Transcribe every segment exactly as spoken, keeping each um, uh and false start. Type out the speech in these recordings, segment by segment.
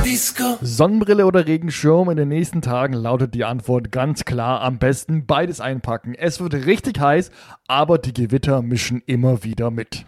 Disco. Sonnenbrille oder Regenschirm? In den nächsten Tagen lautet die Antwort ganz klar: am besten beides einpacken. Es wird richtig heiß, aber die Gewitter mischen immer wieder mit.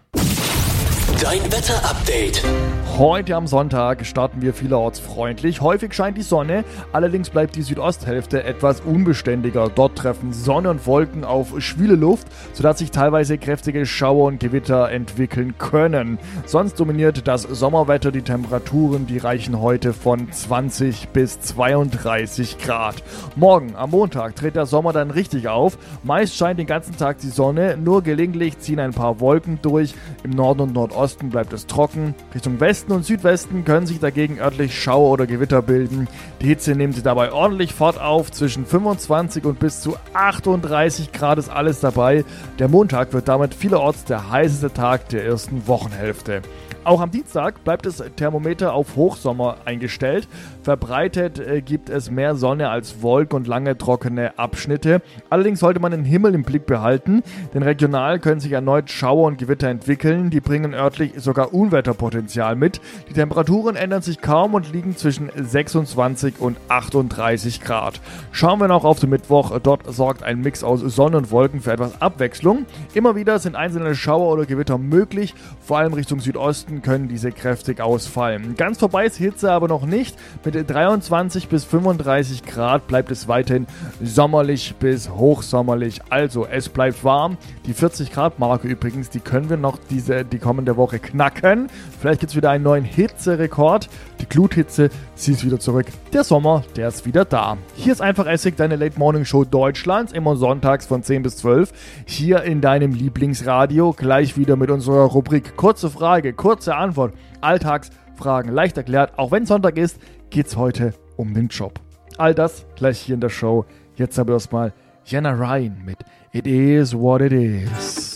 Dein Wetter-Update. Heute am Sonntag starten wir vielerorts freundlich. Häufig scheint die Sonne, allerdings bleibt die Südosthälfte etwas unbeständiger. Dort treffen Sonne und Wolken auf schwüle Luft, sodass sich teilweise kräftige Schauer und Gewitter entwickeln können. Sonst dominiert das Sommerwetter. Die Temperaturen, die reichen heute von zwanzig bis zweiunddreißig Grad. Morgen, am Montag, tritt der Sommer dann richtig auf. Meist scheint den ganzen Tag die Sonne, nur gelegentlich ziehen ein paar Wolken durch. Im Norden und Nordosten bleibt es trocken. Richtung Westen und Südwesten können sich dagegen örtlich Schauer oder Gewitter bilden. Die Hitze nimmt dabei ordentlich Fahrt auf. Zwischen fünfundzwanzig und bis zu achtunddreißig Grad ist alles dabei. Der Montag wird damit vielerorts der heißeste Tag der ersten Wochenhälfte. Auch am Dienstag bleibt das Thermometer auf Hochsommer eingestellt. Verbreitet äh, gibt es mehr Sonne als Wolken und lange trockene Abschnitte. Allerdings sollte man den Himmel im Blick behalten, denn regional können sich erneut Schauer und Gewitter entwickeln. Die bringen örtlich sogar Unwetterpotenzial mit. Die Temperaturen ändern sich kaum und liegen zwischen sechsundzwanzig und achtunddreißig Grad. Schauen wir noch auf den Mittwoch. Dort sorgt ein Mix aus Sonne und Wolken für etwas Abwechslung. Immer wieder sind einzelne Schauer oder Gewitter möglich, vor allem Richtung Südosten können diese kräftig ausfallen. Ganz vorbei ist Hitze aber noch nicht. Mit dreiundzwanzig bis fünfunddreißig Grad bleibt es weiterhin sommerlich bis hochsommerlich. Also es bleibt warm. Die vierzig Grad Marke übrigens, die können wir noch diese, die kommende Woche knacken. Vielleicht gibt es wieder einen neuen Hitzerekord. Die Gluthitze, sie ist wieder zurück. Der Sommer, der ist wieder da. Hier ist einfach Essig, deine Late Morning Show Deutschlands, immer sonntags von zehn bis zwölf. Hier in deinem Lieblingsradio. Gleich wieder mit unserer Rubrik Kurze Frage, kurze Antwort. Alltagsfragen leicht erklärt. Auch wenn Sonntag ist, geht's heute um den Job. All das gleich hier in der Show. Jetzt aber erstmal Jenna Ryan mit It Is What It Is.